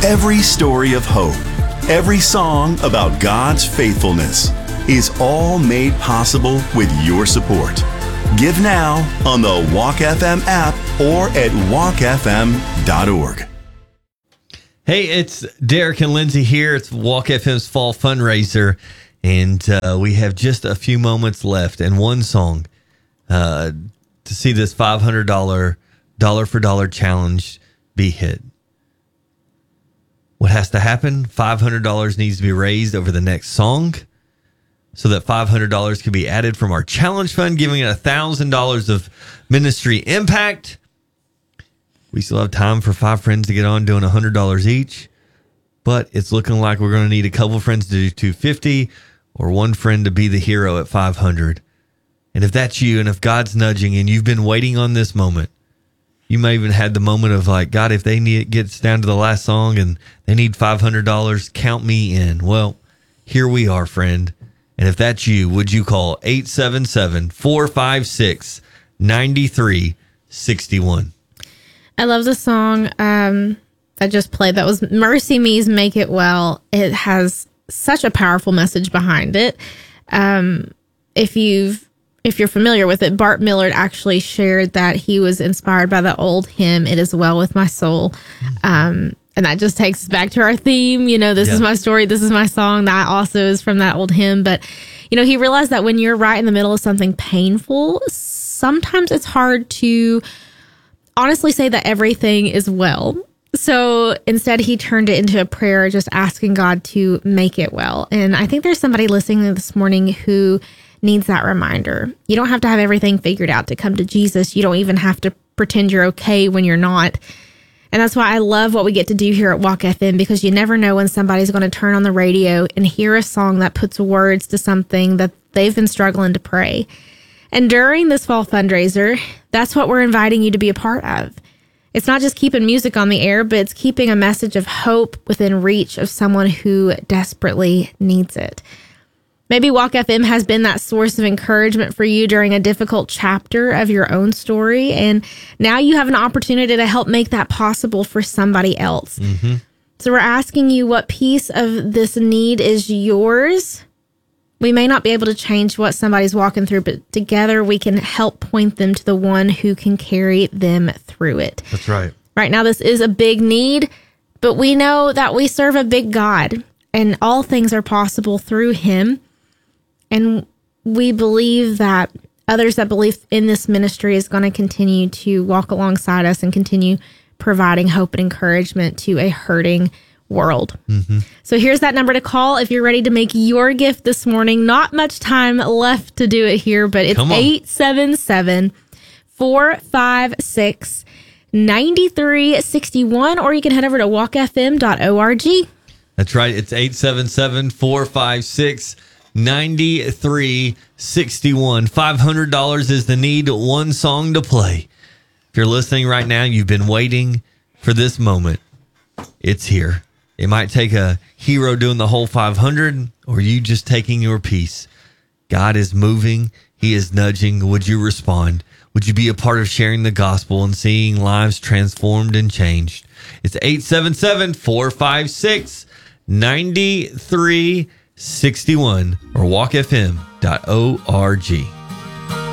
Every story of hope, every song about God's faithfulness is all made possible with your support. Give now on the Walk FM app or at walkfm.org. Hey, it's Derek and Lindsay here. It's Walk FM's fall fundraiser, and we have just a few moments left and one song to see this $500 dollar for dollar challenge be hit. What has to happen? $500 needs to be raised over the next song so that $500 can be added from our challenge fund, giving it $1,000 of ministry impact. We still have time for 5 friends to get on doing $100 each, but it's looking like we're going to need a couple friends to do $250 or one friend to be the hero at $500. And if that's you, and if God's nudging and you've been waiting on this moment, you may even had the moment of like, God, if they gets down to the last song and they need $500, count me in. Well, here we are, friend. And if that's you, would you call 877-456-9361? I love the song I just played. That was Mercy Me's Make It Well. It has such a powerful message behind it. If you're familiar with it, Bart Millard actually shared that he was inspired by the old hymn, It Is Well With My Soul. And that just takes us back to our theme. You know, this is my story. This is my song. That also is from that old hymn. But, you know, he realized that when you're right in the middle of something painful, sometimes it's hard to honestly say that everything is well. So instead, he turned it into a prayer, just asking God to make it well. And I think there's somebody listening this morning who needs that reminder. You don't have to have everything figured out to come to Jesus. You don't even have to pretend you're okay when you're not. And that's why I love what we get to do here at Walk FM, because you never know when somebody's going to turn on the radio and hear a song that puts words to something that they've been struggling to pray. And during this fall fundraiser, that's what we're inviting you to be a part of. It's not just keeping music on the air, but it's keeping a message of hope within reach of someone who desperately needs it. Maybe Walk FM has been that source of encouragement for you during a difficult chapter of your own story, and now you have an opportunity to help make that possible for somebody else. Mm-hmm. So we're asking you what piece of this need is yours. We may not be able to change what somebody's walking through, but together we can help point them to the one who can carry them through it. That's right. Right now, this is a big need, but we know that we serve a big God, and all things are possible through him. And we believe that others that believe in this ministry is going to continue to walk alongside us and continue providing hope and encouragement to a hurting world. Mm-hmm. So here's that number to call if you're ready to make your gift this morning. Not much time left to do it here, but it's 877-456-9361, or you can head over to walkfm.org. That's right. It's 877-456-9361. $500 is the need. One song to play. If you're listening right now, you've been waiting for this moment. It's here. It might take a hero doing the whole 500 or you just taking your piece. God is moving. He is nudging. Would you respond? Would you be a part of sharing the gospel and seeing lives transformed and changed? It's 877-456-9361 or walkfm.org.